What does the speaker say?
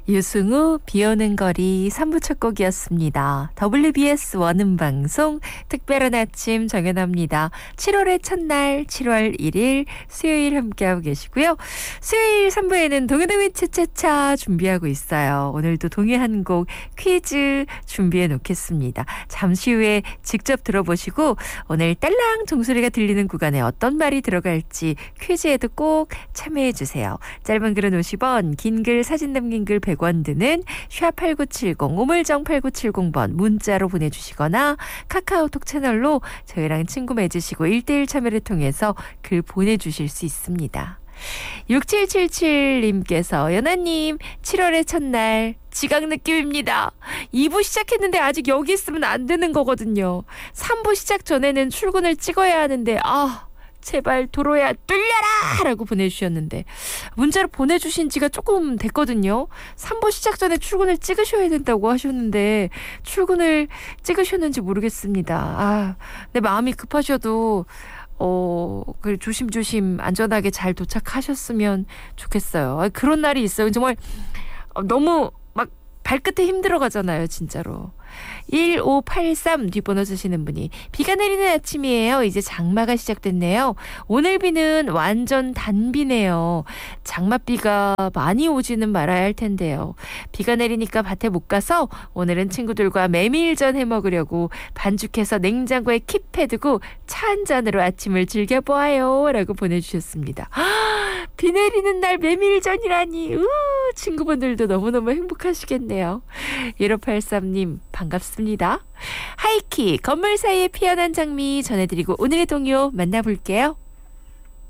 유승우 비오는 거리 3부 첫 곡이었습니다. WBS 원음방송 특별한 아침 정연합니다. 7월의 첫날 7월 1일 수요일 함께하고 계시고요. 수요일 3부에는 동요동요 차차차 준비하고 있어요. 오늘도 동요 한 곡 퀴즈 준비해 놓겠습니다. 잠시 후에 직접 들어보시고 오늘 딸랑 종소리가 들리는 구간에 어떤 말이 들어갈지 퀴즈에도 꼭 참여해 주세요. 짧은 글은 50원, 긴 글 사진 남긴 글 100원 드는 샵8970 우물정 8970번 문자로 보내주시거나 카카오톡 채널로 저희랑 친구 맺으시고 1대1 참여를 통해서 글 보내주실 수 있습니다. 6777님께서 연아님 7월의 첫날 지각 느낌입니다. 2부 시작했는데 아직 여기 있으면 안 되는 거거든요. 3부 시작 전에는 출근을 찍어야 하는데 제발 도로야 뚫려라 라고 보내주셨는데 문자로 보내주신 지가 조금 됐거든요. 3부 시작 전에 출근을 찍으셔야 된다고 하셨는데 출근을 찍으셨는지 모르겠습니다. 내 마음이 급하셔도 조심조심 안전하게 잘 도착하셨으면 좋겠어요. 그런 날이 있어요. 정말 너무 막 발끝에 힘들어 가잖아요, 진짜로. 1583 뒷번호 쓰시는 분이 비가 내리는 아침이에요. 이제 장마가 시작됐네요. 오늘 비는 완전 단비네요. 장맛비가 많이 오지는 말아야 할 텐데요. 비가 내리니까 밭에 못 가서 오늘은 친구들과 메밀전 해먹으려고 반죽해서 냉장고에 킵해두고 차 한 잔으로 아침을 즐겨보아요 라고 보내주셨습니다. 비 내리는 날 메밀전이라니 친구분들도 너무너무 행복하시겠네요. 1583님 반갑습니다. 하이키 건물 사이에 피어난 장미 전해드리고 오늘의 동요 만나볼게요.